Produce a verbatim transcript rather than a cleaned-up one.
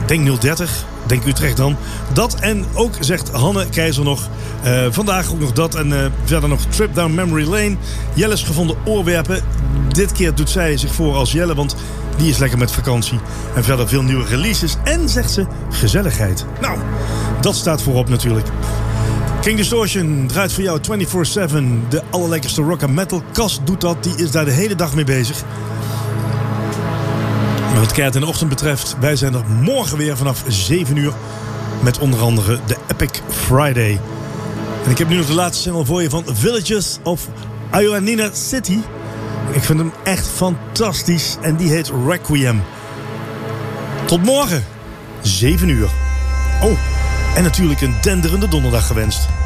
denk nul dertig, denk Utrecht dan. Dat en ook, zegt Hanne Keizer nog, uh, vandaag ook nog dat. En uh, verder nog Trip Down Memory Lane. Jelle's gevonden oorwerpen. Dit keer doet zij zich voor als Jelle, want die is lekker met vakantie. En verder veel nieuwe releases. En, zegt ze, gezelligheid. Nou, dat staat voorop natuurlijk. King Distortion draait voor jou vierentwintig zeven. De allerlekkerste rock en metal. Cas doet dat, die is daar de hele dag mee bezig. Maar wat Keert in de ochtend betreft, wij zijn er morgen weer vanaf zeven uur. Met onder andere de Epic Friday. En ik heb nu nog de laatste single voor je van Villages of Ioannina City. Ik vind hem echt fantastisch en die heet Requiem. Tot morgen, zeven uur. Oh, en natuurlijk een denderende donderdag gewenst.